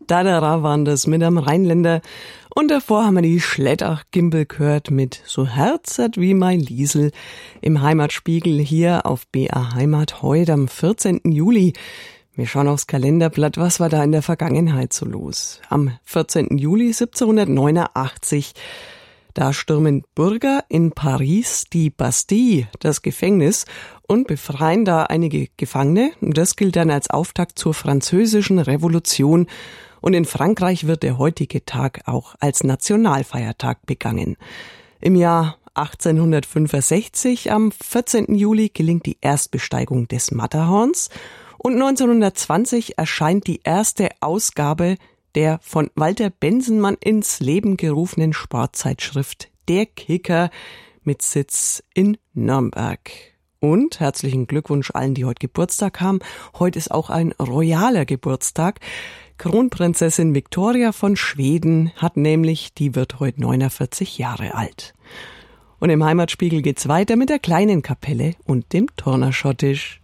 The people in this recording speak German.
Dadera waren das mit am Rheinländer. Und davor haben wir die Schlettach-Gimbel gehört mit So herzert wie mein Liesel im Heimatspiegel hier auf BR Heimat heute am 14. Juli. Wir schauen aufs Kalenderblatt, was war da in der Vergangenheit so los? Am 14. Juli 1789, da stürmen Bürger in Paris die Bastille, das Gefängnis, und befreien da einige Gefangene. Das gilt dann als Auftakt zur Französischen Revolution. Und in Frankreich wird der heutige Tag auch als Nationalfeiertag begangen. Im Jahr 1865, am 14. Juli, gelingt die Erstbesteigung des Matterhorns. Und 1920 erscheint die erste Ausgabe der von Walter Bensenmann ins Leben gerufenen Sportzeitschrift Der Kicker mit Sitz in Nürnberg. Und herzlichen Glückwunsch allen, die heute Geburtstag haben. Heute ist auch ein royaler Geburtstag. Kronprinzessin Victoria von Schweden die wird heute 49 Jahre alt. Und im Heimatspiegel geht's weiter mit der kleinen Kapelle und dem Turnerschottisch.